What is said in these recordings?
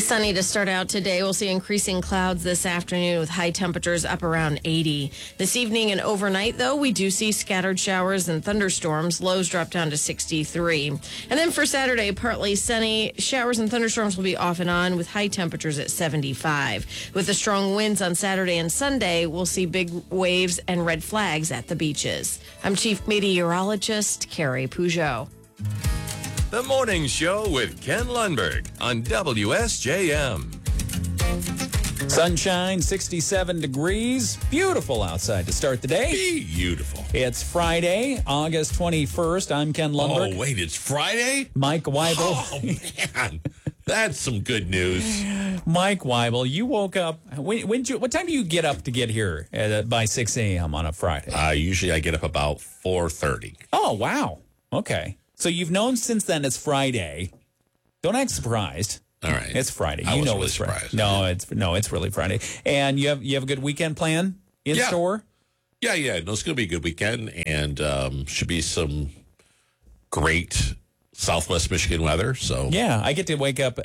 Sunny to start out today. We'll see increasing clouds this afternoon with high temperatures up around 80. This evening and overnight, though, we do see scattered showers and thunderstorms. Lows drop down to 63. And then for Saturday, partly sunny. Showers and thunderstorms will be off and on with high temperatures at 75. With the strong winds on Saturday and Sunday, we'll see big waves and red flags at the beaches. I'm Chief Meteorologist Carrie Peugeot. The Morning Show with Ken Lundberg on WSJM. Sunshine, 67 degrees. Beautiful outside to start the day. Beautiful. It's Friday, August 21st. I'm Ken Lundberg. Oh, wait, it's Friday? Mike Weibel. Oh, man. That's some good news. Mike Weibel, you woke up. What time do you get up to get here by 6 a.m. on a Friday? Usually I get up about 4:30. Oh, wow. Okay. So you've known since then it's Friday. Don't act surprised. All right. It's Friday. I You was know really it's Friday. surprised. It's really Friday. And you have a good weekend plan in Yeah. store? Yeah. No, it's going to be a good weekend, and should be some great Southwest Michigan weather. So Yeah, I get to wake up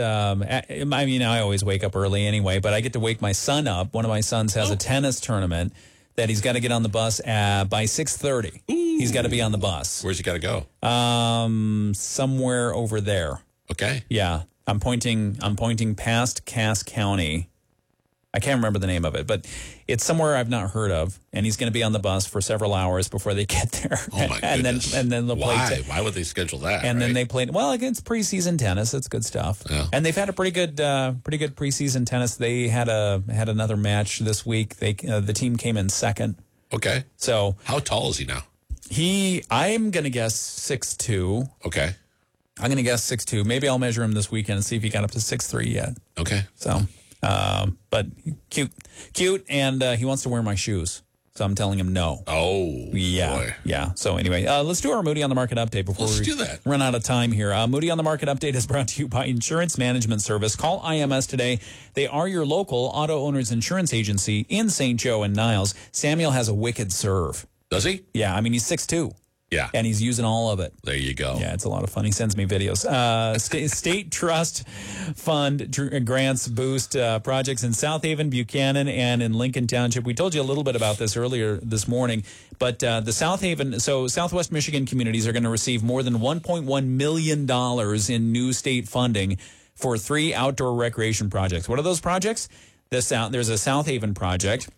I always wake up early anyway, but I get to wake my son up. One of my sons has a tennis tournament that he's got to get on the bus by 6:30. He's got to be on the bus. Where's he got to go? Somewhere over there. Okay. Yeah, I'm pointing past Cass County. I can't remember the name of it, but it's somewhere I've not heard of, and he's going to be on the bus for several hours before they get there. Oh my goodness. and then they'll Why? play. Why would they schedule that? And then right? they played. Well, it's preseason tennis. It's good stuff. Yeah. And they've had a pretty good preseason tennis. They had another match this week. The team came in second. Okay. So How tall is he now? I'm going to guess 6'2". Okay. I'm going to guess 6'2". Maybe I'll measure him this weekend and see if he got up to 6'3" yet. Okay. So, but cute, and he wants to wear my shoes. So I'm telling him no. Oh, Yeah, boy. yeah. So anyway, let's do our Moody on the Market update before Let's we do that. run out of time here. Moody on the Market update is brought to you by Insurance Management Service. Call IMS today. They are your local auto owners insurance agency in St. Joe and Niles. Samuel has a wicked serve. Does he? Yeah, I mean, he's 6'2", Yeah. and he's using all of it. There you go. Yeah, it's a lot of fun. He sends me videos. State Trust Fund grants boost projects in South Haven, Buchanan, and in Lincoln Township. We told you a little bit about this earlier this morning, but the Southwest Michigan communities are going to receive more than $1.1 million in new state funding for 3 outdoor recreation projects. What are those projects? There's a South Haven project.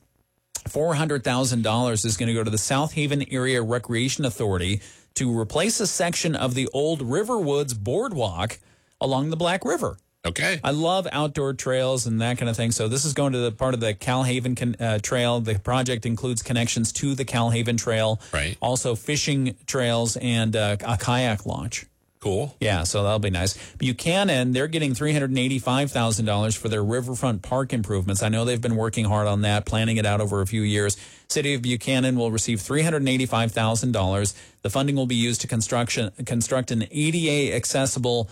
$400,000 is going to go to the South Haven Area Recreation Authority to replace a section of the old Riverwoods Boardwalk along the Black River. Okay. I love outdoor trails and that kind of thing. So this is going to the part of the Cal Haven Trail. The project includes connections to the Cal Haven Trail. Right. Also fishing trails and a kayak launch. Cool. Yeah, so that'll be nice. Buchanan, they're getting $385,000 for their riverfront park improvements. I know they've been working hard on that, planning it out over a few years. City of Buchanan will receive $385,000. The funding will be used to construct an ADA accessible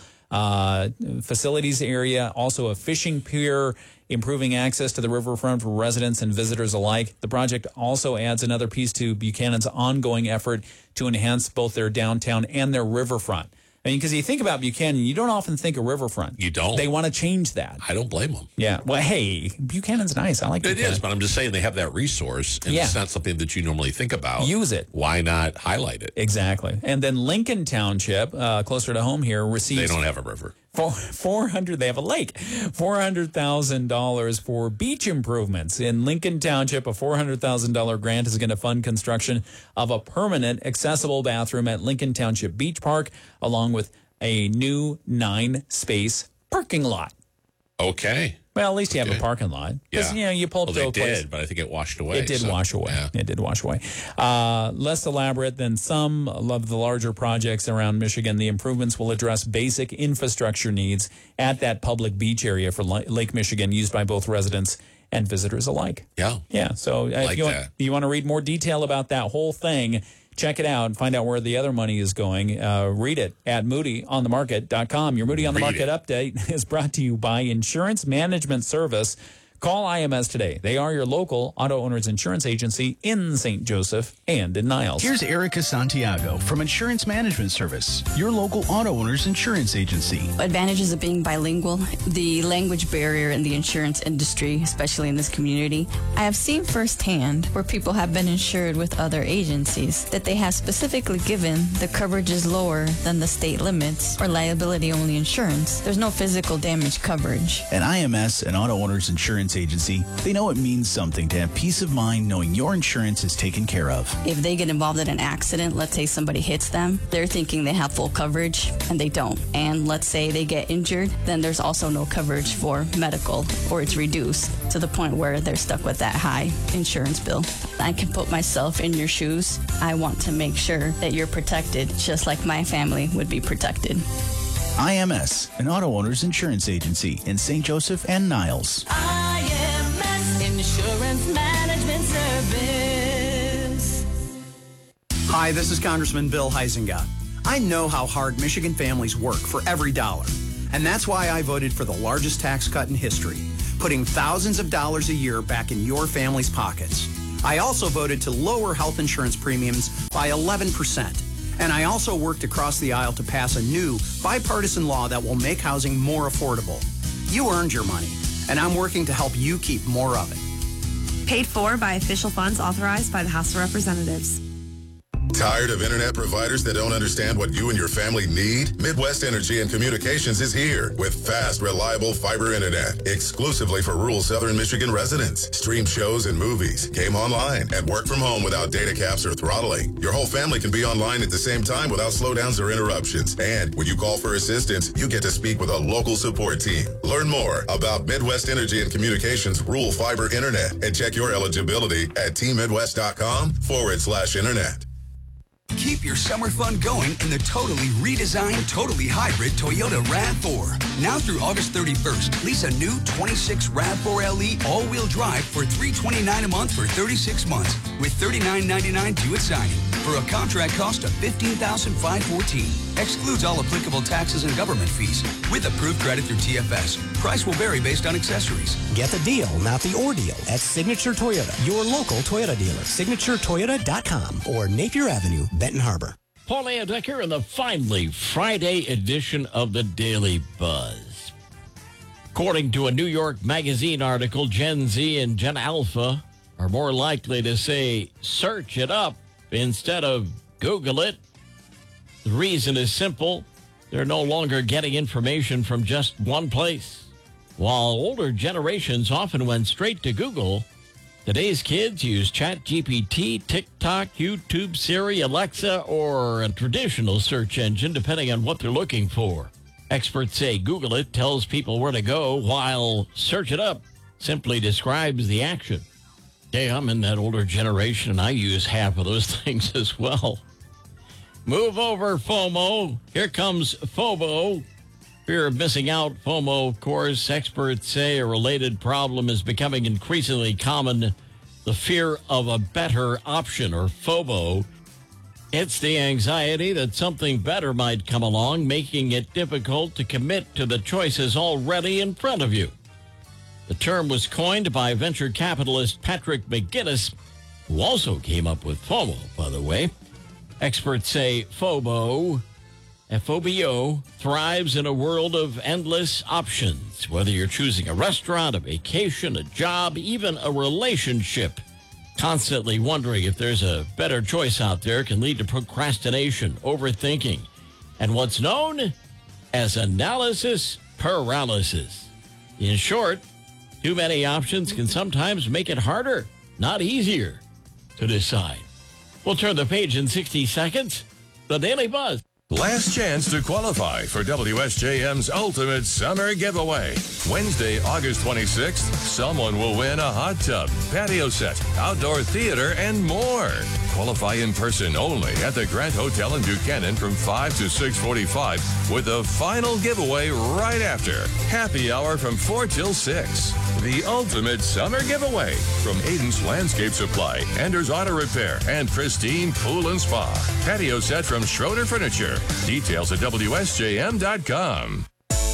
facilities area, also a fishing pier, improving access to the riverfront for residents and visitors alike. The project also adds another piece to Buchanan's ongoing effort to enhance both their downtown and their riverfront. I mean, because you think about Buchanan, you don't often think of riverfront. You don't. They want to change that. I don't blame them. Yeah. Well, hey, Buchanan's nice. I like It Buchanan. is, but I'm just saying they have that resource, and Yeah. it's not something that you normally think about. Use it. Why not highlight it? Exactly. And then Lincoln Township, closer to home here, receives They don't have a river. They have a lake. $400,000 for beach improvements. In Lincoln Township, a $400,000 grant is going to fund construction of a permanent accessible bathroom at Lincoln Township Beach Park, along with a new 9-space parking lot. Okay. Well, at least you have a Okay. parking lot. Because, Yeah. you pull up Well, to they a place. did, but I think it washed away. It did wash away. Yeah. It did wash away. Less elaborate than some of the larger projects around Michigan, the improvements will address basic infrastructure needs at that public beach area for Lake Michigan, used by both residents and visitors alike. Yeah. Yeah. So if Like you that. want to read more detail about that whole thing, check it out and find out where the other money is going. Read it at moodyonthemarket.com. Your Moody on the Read Market it. update is brought to you by Insurance Management Service. Call IMS today. They are your local auto owners insurance agency in St. Joseph and in Niles. Here's Erica Santiago from Insurance Management Service, your local auto owners insurance agency. Advantages of being bilingual, the language barrier in the insurance industry, especially in this community. I have seen firsthand where people have been insured with other agencies that they have specifically given the coverage is lower than the state limits or liability-only insurance. There's no physical damage coverage. At IMS, an auto owners insurance agency, they know it means something to have peace of mind knowing your insurance is taken care of. If they get involved in an accident, let's say somebody hits them, they're thinking they have full coverage and they don't. And let's say they get injured, then there's also no coverage for medical, or it's reduced to the point where they're stuck with that high insurance bill. I can put myself in your shoes. I want to make sure that you're protected just like my family would be protected. IMS, an auto owners insurance agency in St. Joseph and Niles. IMS Insurance Management Service. Hi, this is Congressman Bill Huizenga. I know how hard Michigan families work for every dollar, and that's why I voted for the largest tax cut in history, putting thousands of dollars a year back in your family's pockets. I also voted to lower health insurance premiums by 11%. And I also worked across the aisle to pass a new bipartisan law that will make housing more affordable. You earned your money, and I'm working to help you keep more of it. Paid for by official funds authorized by the House of Representatives. Tired of internet providers that don't understand what you and your family need? Midwest Energy and Communications is here with fast, reliable fiber internet exclusively for rural southern Michigan residents. Stream shows and movies, game online, and work from home without data caps or throttling. Your whole family can be online at the same time without slowdowns or interruptions. And when you call for assistance, you get to speak with a local support team. Learn more about Midwest Energy and Communications rural fiber internet and check your eligibility at tmidwest.com/internet. Keep your summer fun going in the totally redesigned, totally hybrid Toyota RAV4. Now through August 31st, lease a new 26 RAV4 LE all-wheel drive for $329 a month for 36 months with $39.99 due at signing for a contract cost of $15,514. Excludes all applicable taxes and government fees with approved credit through TFS. Price will vary based on accessories. Get the deal, not the ordeal, at Signature Toyota, your local Toyota dealer. SignatureToyota.com or Napier Avenue, Benton Harbor. Paul Decker in the finally Friday edition of the Daily Buzz. According to a New York Magazine article, Gen Z and Gen Alpha are more likely to say, search it up instead of Google it. The reason is simple. They're no longer getting information from just one place. While older generations often went straight to Google, today's kids use ChatGPT, TikTok, YouTube, Siri, Alexa, or a traditional search engine, depending on what they're looking for. Experts say Google it tells people where to go, while search it up simply describes the action. Okay, I'm in that older generation, and I use half of those things as well. Move over, FOMO. Here comes FOBO. Fear of missing out. FOMO, of course, experts say a related problem is becoming increasingly common. The fear of a better option, or FOBO. It's the anxiety that something better might come along, making it difficult to commit to the choices already in front of you. The term was coined by venture capitalist Patrick McGinnis, who also came up with FOMO, by the way. Experts say FOBO, F-O-B-O, thrives in a world of endless options. Whether you're choosing a restaurant, a vacation, a job, even a relationship, constantly wondering if there's a better choice out there can lead to procrastination, overthinking, and what's known as analysis paralysis. In short, too many options can sometimes make it harder, not easier, to decide. We'll turn the page in 60 seconds. The Daily Buzz. Last chance to qualify for WSJM's Ultimate Summer Giveaway. Wednesday, August 26th, someone will win a hot tub, patio set, outdoor theater, and more. Qualify in person only at the Grant Hotel in Buchanan from 5 to 6:45 with a final giveaway right after. Happy hour from 4 till 6. The Ultimate Summer Giveaway from Aiden's Landscape Supply, Ender's Auto Repair, and Pristine Pool and Spa. Patio set from Schroeder Furniture. Details at WSJM.com.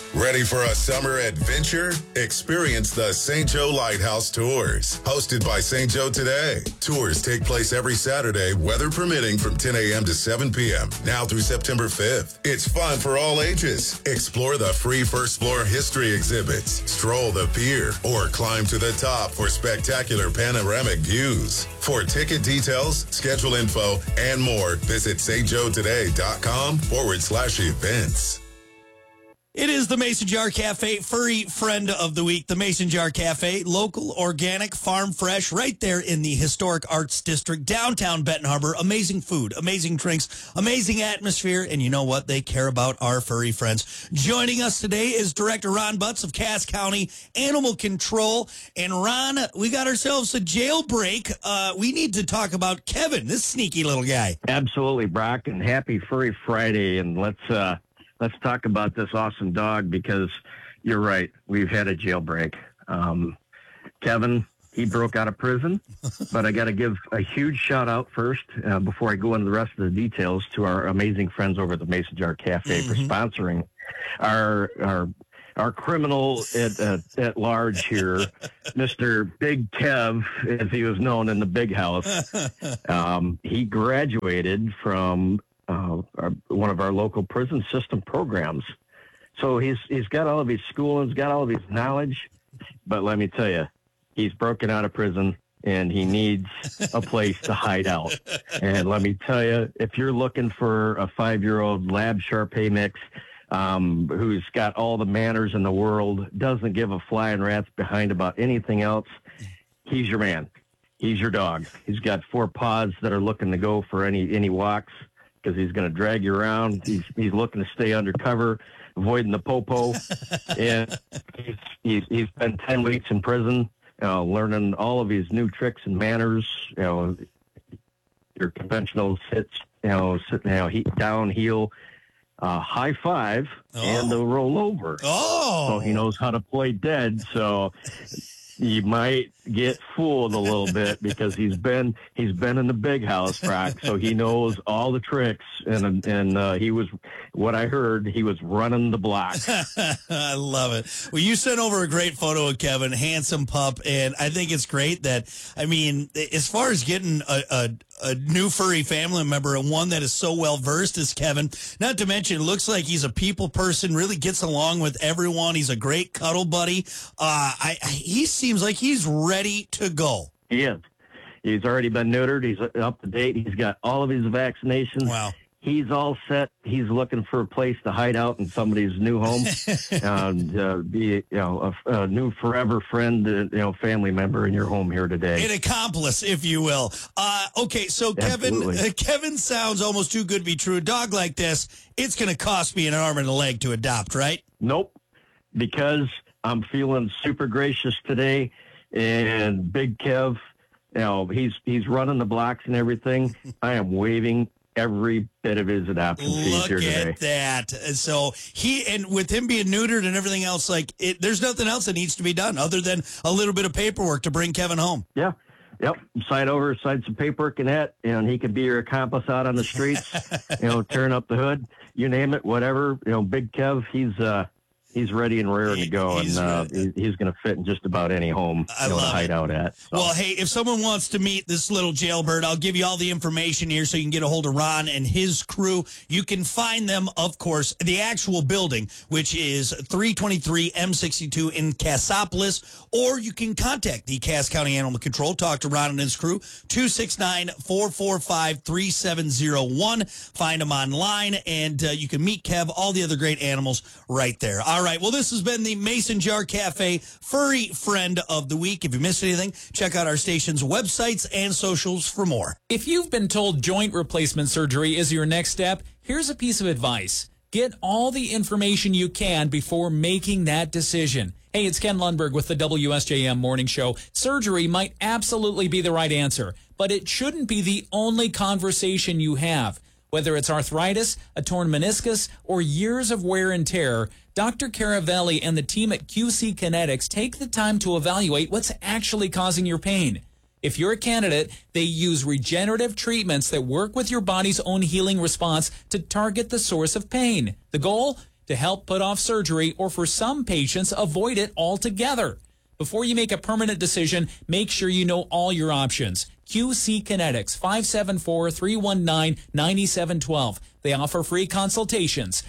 Ready for a summer adventure? Experience the St. Joe Lighthouse Tours, hosted by St. Joe Today. Tours take place every Saturday, weather permitting, from 10 a.m. to 7 p.m., now through September 5th. It's fun for all ages. Explore the free first floor history exhibits, stroll the pier, or climb to the top for spectacular panoramic views. For ticket details, schedule info, and more, visit stjoetoday.com/events. It is the Mason Jar Cafe Furry Friend of the Week. The Mason Jar Cafe, local, organic, farm fresh, right there in the Historic Arts District, downtown Benton Harbor. Amazing food, amazing drinks, amazing atmosphere, and you know what? They care about our furry friends. Joining us today is Director Ron Butts of Cass County Animal Control. And Ron, we got ourselves a jailbreak. We need to talk about Kevin, this sneaky little guy. Absolutely, Brock, and happy Furry Friday. And let's talk about this awesome dog, because you're right. We've had a jailbreak. Kevin, he broke out of prison, but I got to give a huge shout out first before I go into the rest of the details to our amazing friends over at the Mason Jar Cafe for sponsoring our criminal at large here, Mr. Big Kev, as he was known in the big house. He graduated from one of our local prison system programs. So he's got all of his schooling, he's got all of his knowledge, but let me tell you, he's broken out of prison and he needs a place to hide out. And let me tell you, if you're looking for a 5-year-old Lab Shar-Pei mix who's got all the manners in the world, doesn't give a flying rat's behind about anything else, he's your man. He's your dog. He's got 4 paws that are looking to go for any walks, because he's going to drag you around. He's looking to stay undercover, avoiding the popo. And he's been 10 weeks in prison, learning all of his new tricks and manners. Your conventional sits, down, heel, high five, and the roll over. So he knows how to play dead. So you might get fooled a little bit, because he's been in the big house, Brock, so he knows all the tricks, and he was, what I heard, he was running the block. I love it. Well, you sent over a great photo of Kevin, handsome pup, and I think it's great that, I mean, as far as getting a new furry family member, and one that is so well versed as Kevin, not to mention, looks like he's a people person, really gets along with everyone. He's a great cuddle buddy. He seems like he's ready to go. He is. He's already been neutered. He's up to date. He's got all of his vaccinations. Wow. He's all set. He's looking for a place to hide out in somebody's new home, and be a new forever friend, family member in your home here today. An accomplice, if you will. Okay, so Kevin sounds almost too good to be true. A dog like this, it's going to cost me an arm and a leg to adopt, right? Nope, because I'm feeling super gracious today, and Big Kev, he's running the blocks and everything. I am waiving every bit of his adoption fees here today. Look at that. So with him being neutered and everything else, there's nothing else that needs to be done other than a little bit of paperwork to bring Kevin home. Yeah. Yep. Sign some paperwork and that, and he could be your accomplice out on the streets, tearing up the hood, you name it, whatever. Big Kev, he's ready and raring to go, and he's going to fit in just about any home to hide out at. So. Well, hey, if someone wants to meet this little jailbird, I'll give you all the information here so you can get a hold of Ron and his crew. You can find them, of course, the actual building, which is 323 M62 in Cassopolis, or you can contact the Cass County Animal Control. Talk to Ron and his crew, 269-445-3701. Find them online, and you can meet Kev, all the other great animals right there. All right, well, this has been the Mason Jar Cafe Furry Friend of the Week. If you missed anything, check out our station's websites and socials for more. If you've been told joint replacement surgery is your next step, here's a piece of advice. Get all the information you can before making that decision. Hey, it's Ken Lundberg with the WSJM Morning Show. Surgery might absolutely be the right answer, but it shouldn't be the only conversation you have. Whether it's arthritis, a torn meniscus, or years of wear and tear, Dr. Caravelli and the team at QC Kinetics take the time to evaluate what's actually causing your pain. If you're a candidate, they use regenerative treatments that work with your body's own healing response to target the source of pain. The goal? to help put off surgery, or for some patients, avoid it altogether. Before you make a permanent decision, make sure you know all your options. QC Kinetics, 574-319-9712. They offer free consultations,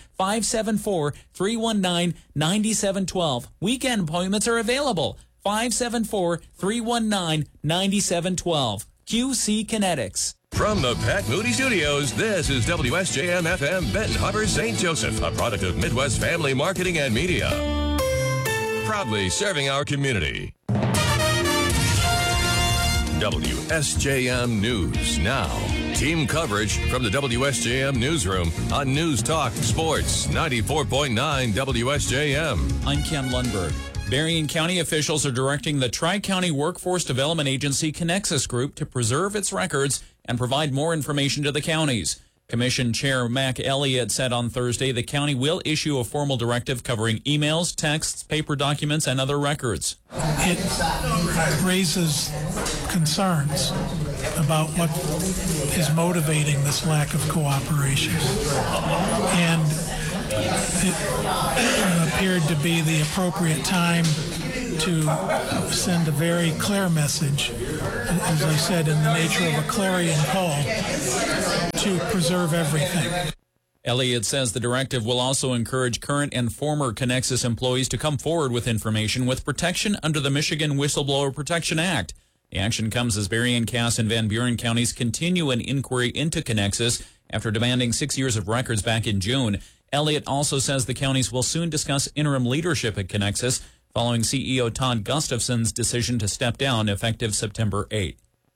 574-319-9712. Weekend appointments are available, 574-319-9712. QC Kinetics. From the Pat Moody Studios, this is WSJM-FM Benton Harbor, St. Joseph, a product of Midwest Family Marketing and Media. Proudly serving our community. WSJM News Now. Team coverage from the WSJM Newsroom on News Talk Sports 94.9 WSJM. I'm Ken Lundberg. Berrien County officials are directing the Tri-County Workforce Development Agency Connexus Group to preserve its records and provide more information to the counties. Commission Chair Mac Elliott said on Thursday the county will issue a formal directive covering emails, texts, paper documents, and other records. It raises concerns about what is motivating this lack of cooperation. And it appeared to be the appropriate time to send a very clear message, as I said, in the nature of a clarion call, to preserve everything. Elliott says the directive will also encourage current and former Connexus employees to come forward with information with protection under the Michigan Whistleblower Protection Act. The action comes as Berrien, Cass, and Van Buren counties continue an inquiry into Connexus after demanding 6 years of records back in June. Elliott also says the counties will soon discuss interim leadership at Connexus following CEO Todd Gustafson's decision to step down effective September 8.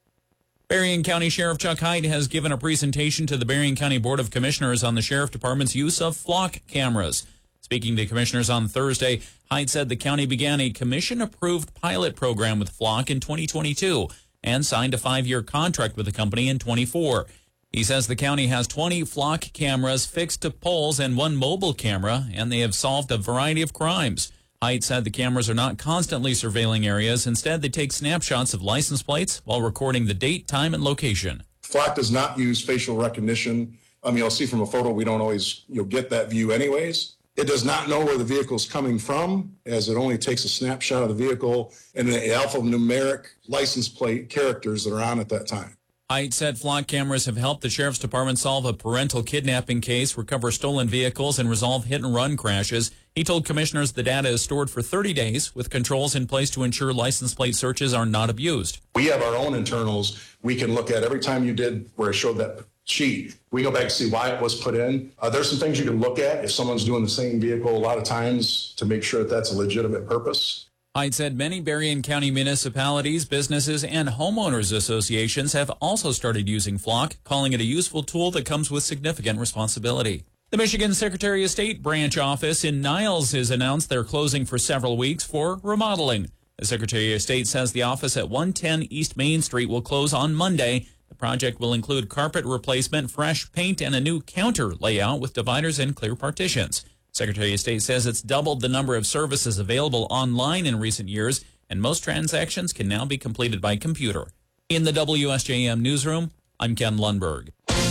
Berrien County Sheriff Chuck Hyde has given a presentation to the Berrien County Board of Commissioners on the Sheriff Department's use of flock cameras. Speaking to commissioners on Thursday, Hyde said the county began a commission-approved pilot program with Flock in 2022 and signed a 5-year contract with the company in 24. He says the county has 20 Flock cameras fixed to poles and 1 mobile camera, and they have solved a variety of crimes. Hyde said the cameras are not constantly surveilling areas. Instead, they take snapshots of license plates while recording the date, time, and location. Flock does not use facial recognition. You'll see from a photo, we don't always get that view anyways. It does not know where the vehicle is coming from, as it only takes a snapshot of the vehicle and the alphanumeric license plate characters that are on at that time. Hyde said Flock cameras have helped the Sheriff's Department solve a parental kidnapping case, recover stolen vehicles, and resolve hit-and-run crashes. He told commissioners the data is stored for 30 days with controls in place to ensure license plate searches are not abused. We have our own internals. We can look at every time you did where it showed that sheet. We go back and see why it was put in. There's some things you can look at if someone's doing the same vehicle a lot of times to make sure that that's a legitimate purpose. Hyde said many Berrien County municipalities, businesses, and homeowners associations have also started using Flock, calling it a useful tool that comes with significant responsibility. The Michigan Secretary of State branch office in Niles has announced they're closing for several weeks for remodeling. The Secretary of State says the office at 110 East Main Street will close on Monday. The project will include carpet replacement, fresh paint, and a new counter layout with dividers and clear partitions. Secretary of State says it's doubled the number of services available online in recent years, and most transactions can now be completed by computer. In the WSJM newsroom, I'm Ken Lundberg.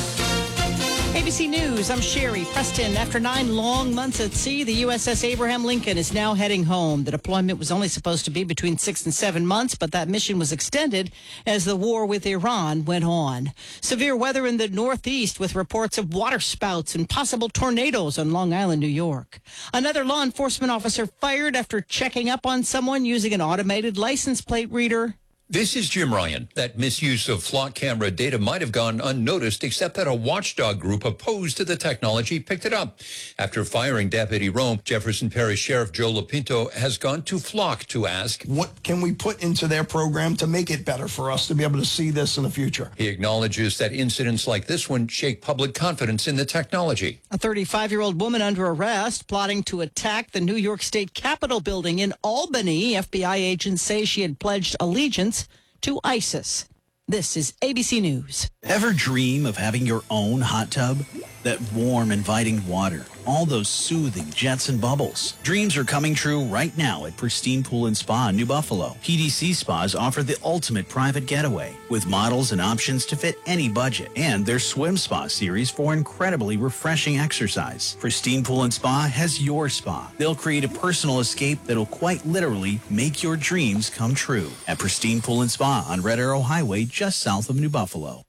ABC News, I'm Sherry Preston. After 9 long months at sea, the USS Abraham Lincoln is now heading home. The deployment was only supposed to be between 6 and 7 months, but that mission was extended as the war with Iran went on. Severe weather in the Northeast with reports of waterspouts and possible tornadoes on Long Island, New York. Another law enforcement officer fired after checking up on someone using an automated license plate reader. This is Jim Ryan. That misuse of Flock camera data might have gone unnoticed, except that a watchdog group opposed to the technology picked it up. After firing Deputy Rome, Jefferson Parish Sheriff Joe Lapinto has gone to Flock to ask, what can we put into their program to make it better for us to be able to see this in the future? He acknowledges that incidents like this one shake public confidence in the technology. A 35-year-old woman under arrest, plotting to attack the New York State Capitol building in Albany. FBI agents say she had pledged allegiance to ISIS. This is ABC News. Ever dream of having your own hot tub? That warm, inviting water, all those soothing jets and bubbles. Dreams are coming true right now at Pristine Pool and Spa in New Buffalo. PDC Spas offer the ultimate private getaway with models and options to fit any budget, and their Swim Spa series for incredibly refreshing exercise. Pristine Pool and Spa has your spa. They'll create a personal escape that'll quite literally make your dreams come true at Pristine Pool and Spa on Red Arrow Highway just south of New Buffalo.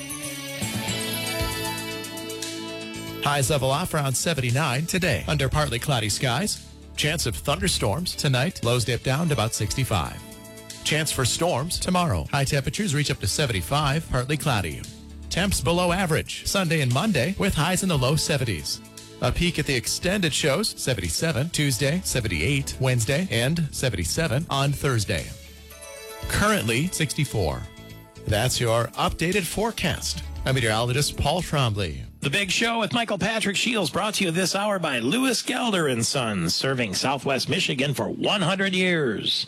Highs level off around 79 today. Under partly cloudy skies. Chance of thunderstorms tonight. Lows dip down to about 65. Chance for storms tomorrow. High temperatures reach up to 75, partly cloudy. Temps below average Sunday and Monday with highs in the low 70s. A peek at the extended shows, 77 Tuesday, 78 Wednesday, and 77 on Thursday. Currently 64. That's your updated forecast. I'm meteorologist Paul Trombley. The Big Show with Michael Patrick Shields, brought to you this hour by Lewis Gelder & Sons, serving Southwest Michigan for 100 years.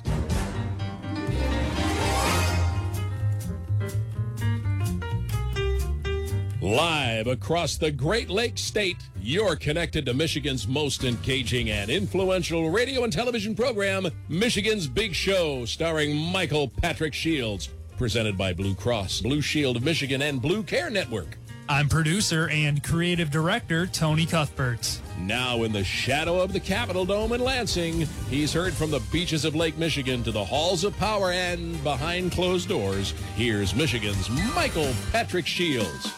Live across the Great Lakes State, you're connected to Michigan's most engaging and influential radio and television program, Michigan's Big Show, starring Michael Patrick Shields, presented by Blue Cross, Blue Shield of Michigan, and Blue Care Network. I'm producer and creative director Tony Cuthbert. Now in the shadow of the Capitol Dome in Lansing, he's heard from the beaches of Lake Michigan to the halls of power and behind closed doors. Here's Michigan's Michael Patrick Shields.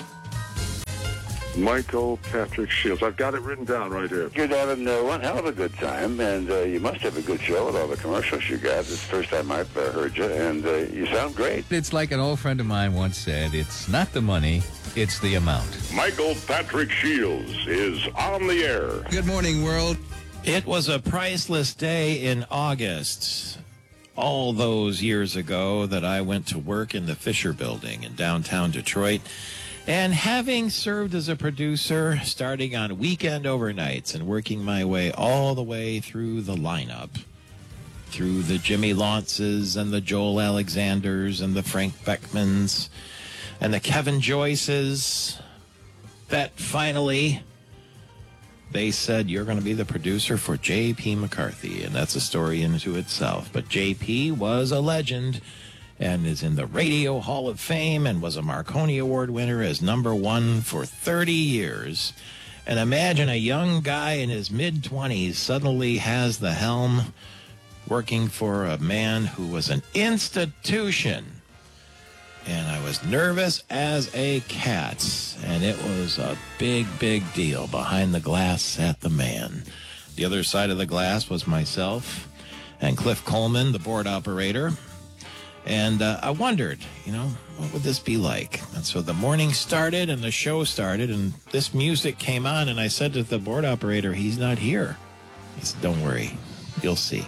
Michael Patrick Shields. I've got it written down right here. You're having one hell of a good time, and you must have a good show with all the commercials you got. It's the first time I've heard you, and you sound great. It's like an old friend of mine once said, it's not the money, it's the amount. Michael Patrick Shields is on the air. Good morning, world. It was a priceless day in August, all those years ago, that I went to work in the Fisher Building in downtown Detroit. And having served as a producer, starting on weekend overnights and working my way all the way through the lineup, through the Jimmy Launces and the Joel Alexanders and the Frank Beckmans and the Kevin Joyces, that finally they said, you're going to be the producer for J.P. McCarthy. And that's a story into itself. But J.P. was a legend and is in the Radio Hall of Fame and was a Marconi Award winner as #1 for 30 years. And imagine a young guy in his mid-20s suddenly has the helm, working for a man who was an institution. And I was nervous as a cat, and it was a big, big deal. Behind the glass sat the man. The other side of the glass was myself and Cliff Coleman, the board operator. And I wondered, what would this be like? And so the morning started and the show started and this music came on and I said to the board operator, he's not here. He said, don't worry, you'll see.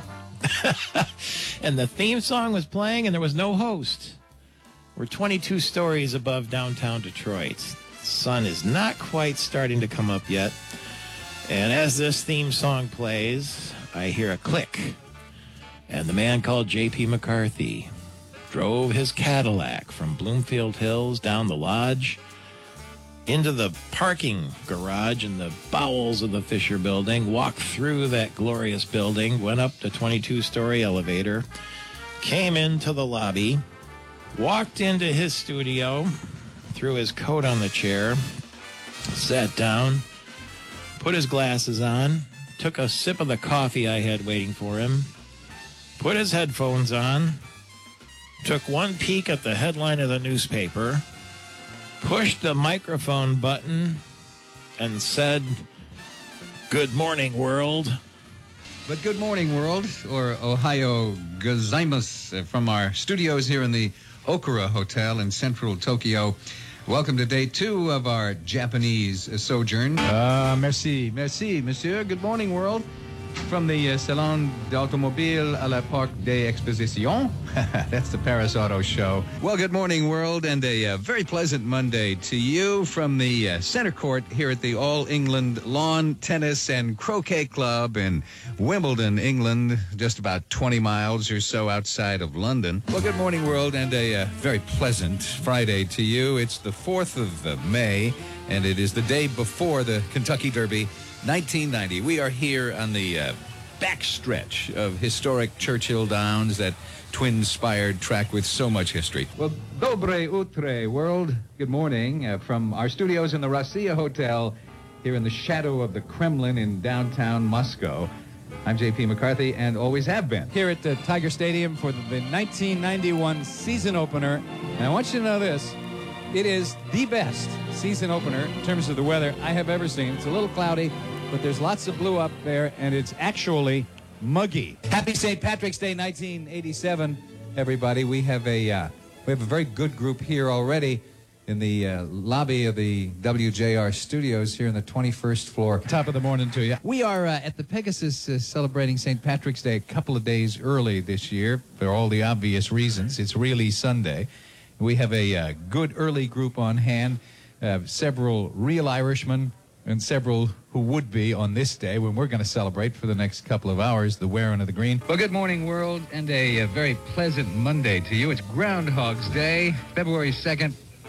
And the theme song was playing and there was no host. We're 22 stories above downtown Detroit. The sun is not quite starting to come up yet. And as this theme song plays, I hear a click. And the man called J.P. McCarthy drove his Cadillac from Bloomfield Hills down the lodge into the parking garage in the bowels of the Fisher Building, walked through that glorious building, went up the 22-story elevator, came into the lobby, walked into his studio, threw his coat on the chair, sat down, put his glasses on, took a sip of the coffee I had waiting for him, put his headphones on, took one peek at the headline of the newspaper, pushed the microphone button, and said, "Good morning, world." But good morning, world, or Ohio gozaimasu, from our studios here in the Okura Hotel in central Tokyo. Welcome to day 2 of our Japanese sojourn. Merci, monsieur. Good morning, world. From the Salon d'Automobile à la Parc des Expositions. That's the Paris Auto Show. Well, good morning, world, and a very pleasant Monday to you from the center court here at the All England Lawn Tennis and Croquet Club in Wimbledon, England, just about 20 miles or so outside of London. Well, good morning, world, and a very pleasant Friday to you. It's the 4th of May, and it is the day before the Kentucky Derby. 1990. We are here on the backstretch of historic Churchill Downs, that twin-spired track with so much history. Well, dobre utre, world. Good morning from our studios in the Rossiya Hotel here in the shadow of the Kremlin in downtown Moscow. I'm J.P. McCarthy and always have been. Here at the Tiger Stadium for the 1991 season opener. And I want you to know this. It is the best season opener in terms of the weather I have ever seen. It's a little cloudy, but there's lots of blue up there, and it's actually muggy. Happy St. Patrick's Day 1987, everybody. We have a very good group here already in the lobby of the WJR studios here in the 21st floor. Top of the morning to you. We are at the Pegasus celebrating St. Patrick's Day a couple of days early this year for all the obvious reasons. It's really Sunday. We have a good early group on hand, several real Irishmen and several who would be on this day when we're going to celebrate for the next couple of hours the wearing of the green. Well, good morning, world, and a very pleasant Monday to you. It's Groundhog's Day, February 2nd,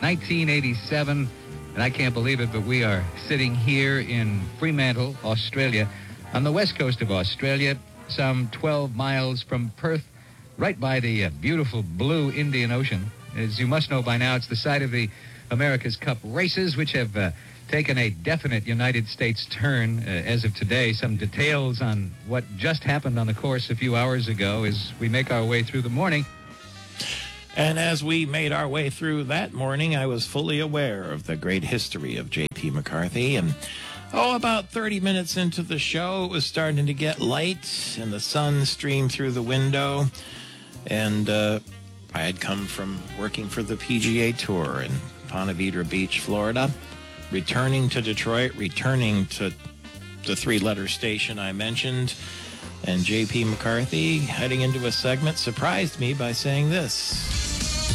1987, and I can't believe it, but we are sitting here in Fremantle, Australia, on the west coast of Australia, some 12 miles from Perth, right by the beautiful blue Indian Ocean. As you must know by now, it's the site of the America's Cup races, which have taken a definite United States turn as of today. Some details on what just happened on the course a few hours ago as we make our way through the morning. And as we made our way through that morning, I was fully aware of the great history of J.P. McCarthy. And, about 30 minutes into the show, it was starting to get light, and the sun streamed through the window. And I had come from working for the PGA Tour in Ponte Vedra Beach, Florida, returning to Detroit, returning to the three-letter station I mentioned. And J.P. McCarthy, heading into a segment, surprised me by saying this.